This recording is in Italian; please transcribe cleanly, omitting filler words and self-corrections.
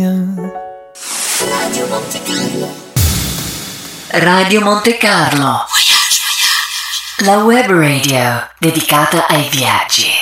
Radio Monte Carlo, la web radio dedicata ai viaggi.